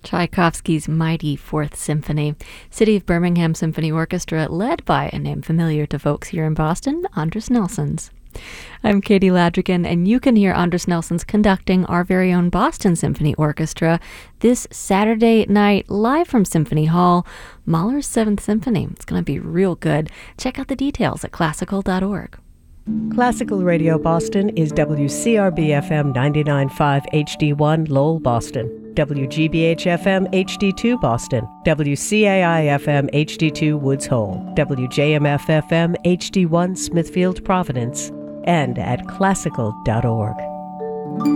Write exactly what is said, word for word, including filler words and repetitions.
Tchaikovsky's mighty Fourth Symphony. City of Birmingham Symphony Orchestra, led by a name familiar to folks here in Boston, Andris Nelsons. I'm Katie Ladrigan, and you can hear Andris Nelsons conducting our very own Boston Symphony Orchestra this Saturday night, live from Symphony Hall, Mahler's Seventh Symphony. It's going to be real good. Check out the details at classical dot org. Classical Radio Boston is W C R B F M ninety-nine point five H D one Lowell, Boston, W G B H F M H D two Boston, W C A I F M H D two Woods Hole, W J M F F M H D one Smithfield, Providence, and at classical dot org.